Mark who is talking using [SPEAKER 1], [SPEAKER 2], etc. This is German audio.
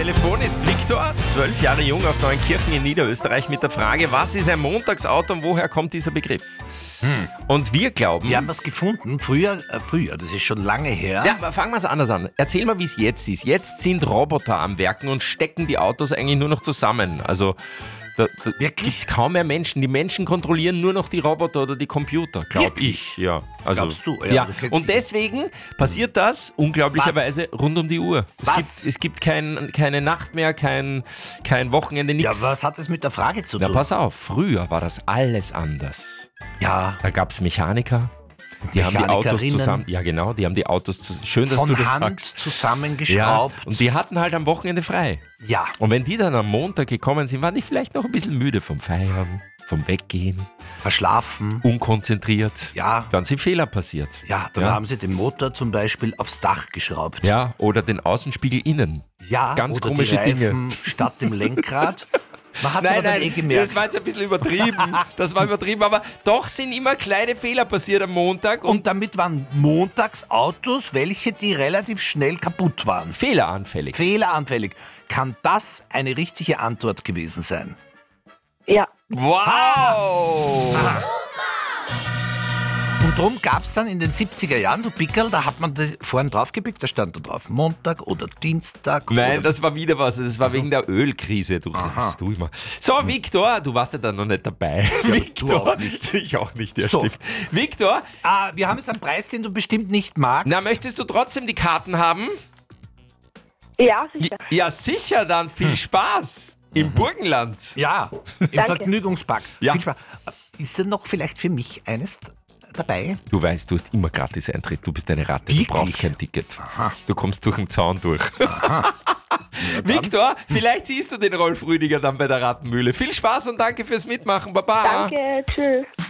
[SPEAKER 1] Telefon ist Viktor, 12 Jahre jung aus Neuenkirchen in Niederösterreich mit der Frage, was ist ein Montagsauto und woher kommt dieser Begriff? Und wir glauben...
[SPEAKER 2] Wir haben was gefunden, früher, das ist schon lange her.
[SPEAKER 1] Ja, aber fangen wir es anders an. Erzähl mal, wie es jetzt ist. Jetzt sind Roboter am Werken und stecken die Autos eigentlich nur noch zusammen. Also da gibt es kaum mehr Menschen. Die Menschen kontrollieren nur noch die Roboter oder die Computer, glaube ich. Ja. Also,
[SPEAKER 2] Glaubst du?
[SPEAKER 1] Ja.
[SPEAKER 2] Du kennst
[SPEAKER 1] Und deswegen passiert das unglaublicherweise rund um die Uhr. Es gibt keine Nacht mehr, kein Wochenende, nichts.
[SPEAKER 2] Ja, was hat das mit der Frage zu tun?
[SPEAKER 1] Na, pass auf, früher war das alles anders.
[SPEAKER 2] Ja.
[SPEAKER 1] Da gab es Mechaniker. Die haben die Autos zusammen. Ja, genau, die haben die Autos schön, dass du das
[SPEAKER 2] Hand
[SPEAKER 1] sagst.
[SPEAKER 2] zusammengeschraubt.
[SPEAKER 1] Ja, und die hatten halt am Wochenende frei.
[SPEAKER 2] Ja.
[SPEAKER 1] Und wenn die dann am Montag gekommen sind, waren die vielleicht noch ein bisschen müde vom Feiern, vom Weggehen,
[SPEAKER 2] Verschlafen.
[SPEAKER 1] unkonzentriert.
[SPEAKER 2] Ja.
[SPEAKER 1] Dann sind Fehler passiert.
[SPEAKER 2] Ja, dann haben sie den Motor zum Beispiel aufs Dach geschraubt.
[SPEAKER 1] Ja, oder den Außenspiegel innen.
[SPEAKER 2] Ja,
[SPEAKER 1] Ganz
[SPEAKER 2] oder
[SPEAKER 1] komische
[SPEAKER 2] die Reifen
[SPEAKER 1] Dinge.
[SPEAKER 2] statt dem Lenkrad. Man hat es aber dann gemerkt.
[SPEAKER 1] Das war jetzt ein bisschen übertrieben. Das war übertrieben, aber doch sind immer kleine Fehler passiert am Montag und
[SPEAKER 2] Und damit waren Montagsautos, welche die relativ schnell kaputt waren.
[SPEAKER 1] fehleranfällig.
[SPEAKER 2] Fehleranfällig. Kann das eine richtige Antwort gewesen sein?
[SPEAKER 3] Ja.
[SPEAKER 1] Wow!
[SPEAKER 2] Und darum gab es dann in den 70er Jahren so Pickerl, da hat man vorne drauf gepickt, da stand da drauf Montag oder Dienstag.
[SPEAKER 1] Nein,
[SPEAKER 2] oder
[SPEAKER 1] das war wieder was. Das war wegen der Ölkrise. Du immer. So, Viktor, du warst ja dann noch nicht dabei.
[SPEAKER 2] Ja,
[SPEAKER 1] Viktor,
[SPEAKER 2] du auch nicht.
[SPEAKER 1] Ich auch nicht, ja,
[SPEAKER 2] So.
[SPEAKER 1] stimmt. Viktor,
[SPEAKER 2] wir haben jetzt einen Preis, den du bestimmt nicht magst.
[SPEAKER 1] na, möchtest du trotzdem die Karten haben?
[SPEAKER 3] Ja, sicher.
[SPEAKER 1] Ja, sicher, dann viel Spaß im Burgenland.
[SPEAKER 2] Ja, im
[SPEAKER 3] Danke.
[SPEAKER 2] Vergnügungspark.
[SPEAKER 1] Ja.
[SPEAKER 2] Viel Spaß. Ist denn noch vielleicht für mich eines dabei?
[SPEAKER 1] Du weißt, du hast immer gratis Eintritt. Du bist eine Ratte.
[SPEAKER 2] Wirklich?
[SPEAKER 1] Du brauchst kein Ticket.
[SPEAKER 2] Aha.
[SPEAKER 1] Du kommst durch den Zaun durch. Viktor, vielleicht siehst du den Rolf Rüdiger dann bei der Rattenmühle. Viel Spaß und danke fürs Mitmachen. Baba.
[SPEAKER 3] Danke, tschüss.